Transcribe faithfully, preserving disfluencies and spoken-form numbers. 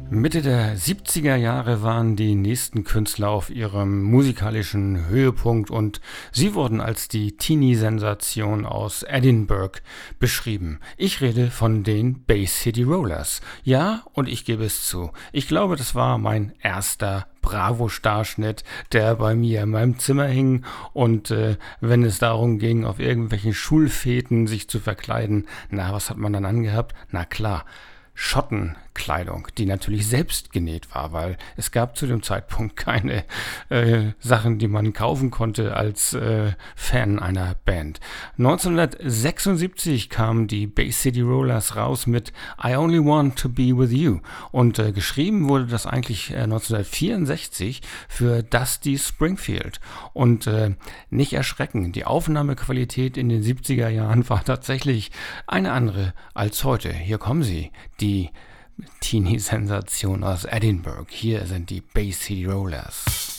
Mitte der siebziger Jahre waren die nächsten Künstler auf ihrem musikalischen Höhepunkt und sie wurden als die Teenie-Sensation aus Edinburgh beschrieben. Ich rede von den Bay City Rollers. Ja, und ich gebe es zu, ich glaube, das war mein erster Bravo-Starschnitt, der bei mir in meinem Zimmer hing und äh, wenn es darum ging, auf irgendwelchen Schulfeten sich zu verkleiden, na, was hat man dann angehabt? Na klar, Schottenkleidung, die natürlich selbst genäht war, weil es gab zu dem Zeitpunkt keine äh, Sachen, die man kaufen konnte als äh, Fan einer Band. neunzehnhundertsechsundsiebzig kamen die Bay City Rollers raus mit I Only Want to Be With You und äh, geschrieben wurde das eigentlich äh, neunzehnhundertvierundsechzig für Dusty Springfield und äh, nicht erschrecken, die Aufnahmequalität in den siebziger Jahren war tatsächlich eine andere als heute. Hier kommen sie, die Die Teenie-Sensation aus Edinburgh. Hier sind die Bay City Rollers.